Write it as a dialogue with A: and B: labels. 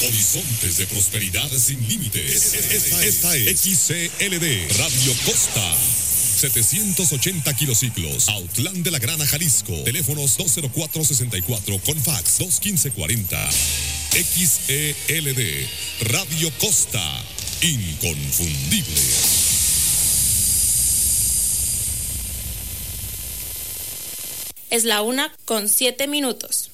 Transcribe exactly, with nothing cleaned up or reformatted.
A: Horizontes de prosperidad sin límites. Esta, esta es X C L D Radio Costa. setecientos ochenta kilociclos, Autlán de la Grana, Jalisco. Teléfonos dos cero cuatro sesenta y cuatro con fax dos uno cinco cuarenta. X E L D Radio Costa. Inconfundible.
B: Es la una con siete minutos.